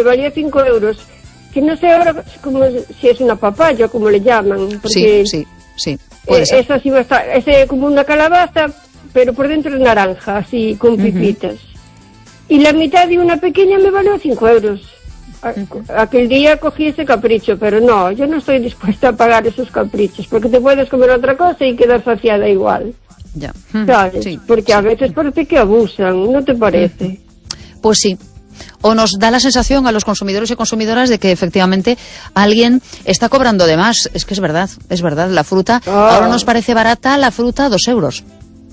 me valía 5 euros. Que no sé ahora como si es una papaya, como le llaman. Porque sí, puede ser. Esa sí va a estar, es como una calabaza, pero por dentro es naranja, así, con pipitas. Y la mitad de una pequeña me valió 5 euros. Aquel día cogí ese capricho, pero no, yo no estoy dispuesta a pagar esos caprichos, porque te puedes comer otra cosa y quedar saciada igual. Ya. ¿Sabes? Sí, porque a veces parece que abusan, ¿no te parece? Pues sí. O nos da la sensación a los consumidores y consumidoras de que efectivamente alguien está cobrando de más. Es que es verdad. La fruta, ahora nos parece barata la fruta, 2 euros.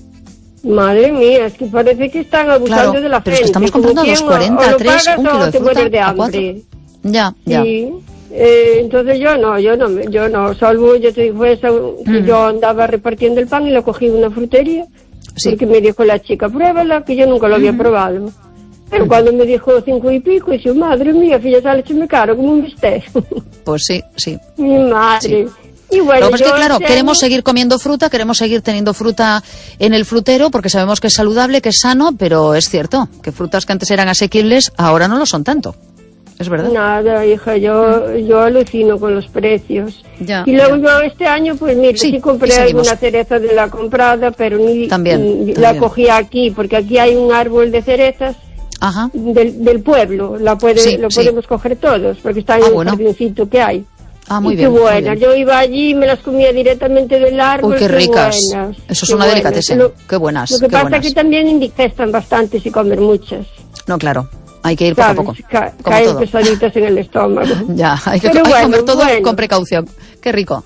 Madre mía, es que parece que están abusando de la pero gente. Es que estamos comprando a 2,40, 3, un kilo de fruta, a 4. Ya. Sí. Entonces yo no, salvo yo te digo eso, que yo andaba repartiendo el pan y lo cogí en una frutería, porque me dijo la chica, pruébala, que yo nunca lo había probado. Pero cuando me dijo 5 y pico, dije, madre mía, filla, sale me caro como un bistec. Pues sí. Mi madre. Sí. Y bueno, lo que pasa es que, claro, queremos seguir comiendo fruta, queremos seguir teniendo fruta en el frutero, porque sabemos que es saludable, que es sano, pero es cierto que frutas que antes eran asequibles, ahora no lo son tanto. Es verdad. Nada, hija, yo alucino con los precios. Y luego yo este año, pues mira, sí compré alguna cereza de la comprada, pero también. La cogí aquí, porque aquí hay un árbol de cerezas. Ajá. Del pueblo, lo podemos coger todos, porque está en un jardincito que hay. Muy bien. Qué buenas. Yo iba allí y me las comía directamente del árbol. Uy, qué ricas. Eso es una delicatessen. Qué buenas. Lo que pasa es que también indigestan bastante si comer muchas. No, claro. Hay que ir poco a poco. Caen pesaditas en el estómago. Ya, hay que comer todo con precaución. Qué rico.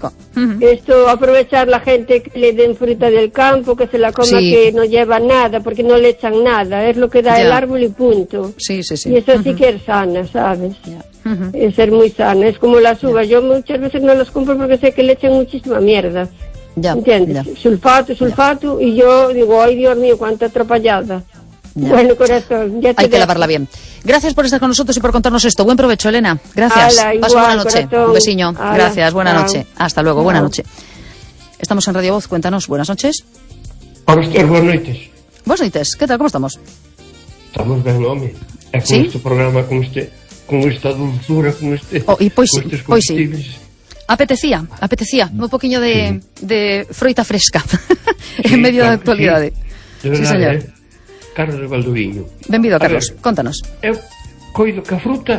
Esto, aprovechar la gente que le den fruta del campo, que se la coma, que no lleva nada, porque no le echan nada. Es lo que da el árbol y punto. Sí. Y eso sí que es sana, ¿sabes? Es ser muy sana. Es como las uvas. Yo muchas veces no las compro porque sé que le echan muchísima mierda. ¿Entiendes? Sulfato. Y yo digo, ay, Dios mío, cuánta atropellada. Ya. Bueno, corazón, ya te hay que lavarla bien. Gracias por estar con nosotros y por contarnos esto. Buen provecho, Elena. Gracias. Pasa buena noche. Corazón. Un besiño. Gracias. Buena noche. Hasta luego. Buena noche. Estamos en Radio Voz. Cuéntanos. Buenas noches. Buenas noites. Buenas noites. ¿Qué tal? ¿Cómo estamos? Estamos ben, home. E con este programa, con esta dulzura, con este... Pois sí. Apetecía un poquinho de froita fresca en medio da actualidade. Sí, señor. Carlos de Valdoviño. Benvido, Carlos, contanos. Eu coido que a fruta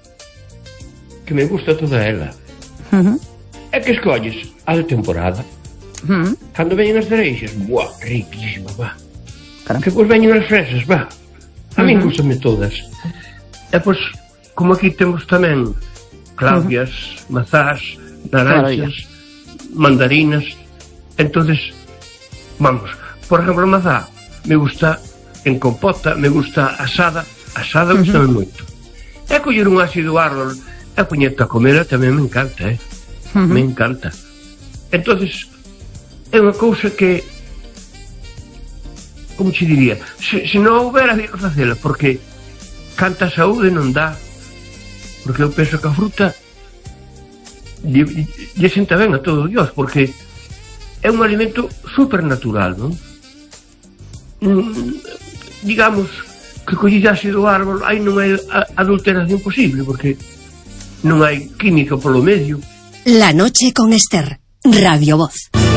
que me gusta toda ela é que escolles a de temporada. Cando veñen as cereixas, buah, riquísima, va. Que pois veñen as fresas, va. A min gustame todas. E pois, como aquí temos tamén clavias, mazás, naranxas, mandarinas, entonces, vamos, por exemplo, a mazá me gusta en compota, me gusta asada gusta moito. E coller un ácido árbol e poñerte a comer tamén me encanta, me encanta. Entonces é unha cousa que, como che diría, se non houbera que facela, porque canta saúde non dá, porque eu penso que a fruta lle senta ben a todo Dios, porque é un alimento supernatural, non? Digamos que collidase do árbol, aí non hai adulteración posible, porque non hai química polo medio. La noche con Esther, Radio Voz.